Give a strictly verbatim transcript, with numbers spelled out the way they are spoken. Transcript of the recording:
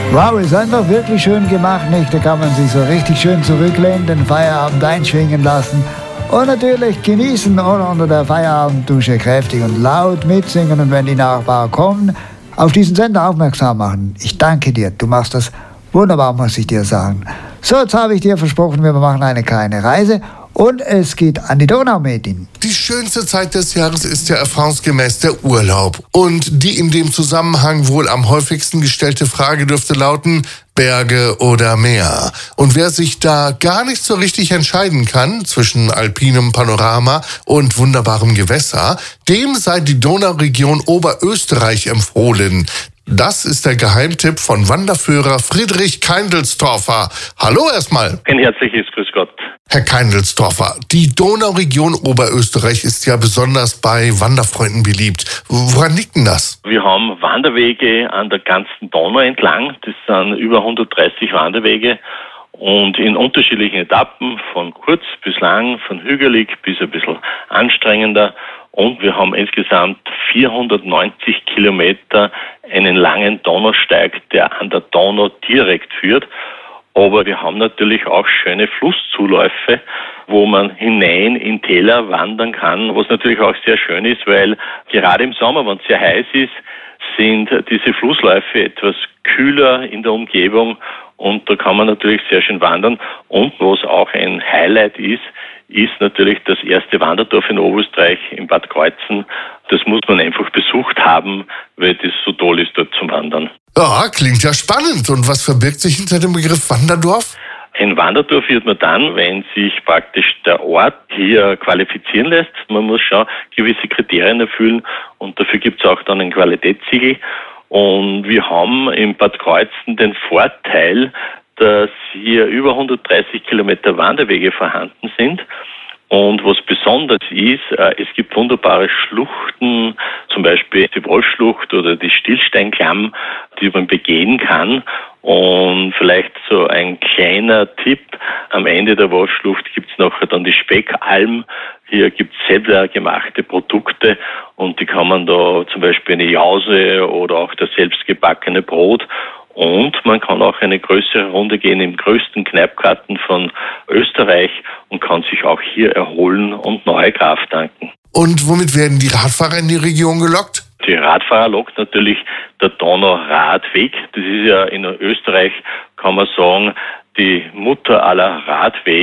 Wow, ist einfach wirklich schön gemacht, nicht? Da kann man sich so richtig schön zurücklehnen, den Feierabend einschwingen lassen und natürlich genießen oder unter der Feierabenddusche kräftig und laut mitsingen und wenn die Nachbarn kommen, auf diesen Sender aufmerksam machen. Ich danke dir, du machst das wunderbar, muss ich dir sagen. So, jetzt habe ich dir versprochen, wir machen eine kleine Reise und es geht an die Donau, Metin. Die schönste Zeit des Jahres ist ja erfahrungsgemäß der Urlaub. Und die in dem Zusammenhang wohl am häufigsten gestellte Frage dürfte lauten, Berge oder Meer. Und wer sich da gar nicht so richtig entscheiden kann zwischen alpinem Panorama und wunderbarem Gewässer, dem sei die Donauregion Oberösterreich empfohlen. Das ist der Geheimtipp von Wanderführer Friedrich Keindelsdorfer. Hallo erstmal. Ein herzliches Grüß Gott. Herr Keindelsdorfer, die Donauregion Oberösterreich ist ja besonders bei Wanderfreunden beliebt. Woran liegt denn das? Wir haben Wanderwege an der ganzen Donau entlang. Das sind über hundertdreißig Wanderwege und in unterschiedlichen Etappen, von kurz bis lang, von hügelig bis ein bisschen anstrengender. Und wir haben insgesamt vierhundertneunzig Kilometer einen langen Donausteig, der an der Donau direkt führt. Aber wir haben natürlich auch schöne Flusszuläufe, wo man hinein in Täler wandern kann, was natürlich auch sehr schön ist, weil gerade im Sommer, wenn es sehr heiß ist, sind diese Flussläufe etwas kühler in der Umgebung und da kann man natürlich sehr schön wandern. Und was auch ein Highlight ist, ist natürlich das erste Wanderdorf in Oberösterreich, in Bad Kreuzen. Das muss man einfach besucht haben, weil das so toll ist, dort zum Wandern. Ja, klingt ja spannend. Und was verbirgt sich hinter dem Begriff Wanderdorf? Ein Wanderdorf wird man dann, wenn sich praktisch der Ort hier qualifizieren lässt. Man muss schon gewisse Kriterien erfüllen und dafür gibt es auch dann ein Qualitätssiegel. Und wir haben in Bad Kreuzen den Vorteil, dass hier über hundertdreißig Kilometer Wanderwege vorhanden sind. Und was besonders ist, es gibt wunderbare Schluchten, zum Beispiel die Wolfschlucht oder die Stillsteinklamm, die man begehen kann. Und vielleicht so ein kleiner Tipp, am Ende der Wolfschlucht gibt es nachher dann die Speckalm. Hier gibt es selber gemachte Produkte und die kann man da zum Beispiel eine Jause oder auch das selbstgebackene Brot. Und man kann auch eine größere Runde gehen im größten Kneipgarten von Österreich und kann sich auch hier erholen und neue Kraft tanken. Und womit werden die Radfahrer in die Region gelockt? Die Radfahrer lockt natürlich der Donau-Radweg. Das ist ja in Österreich, kann man sagen, die Mutter aller Radwege.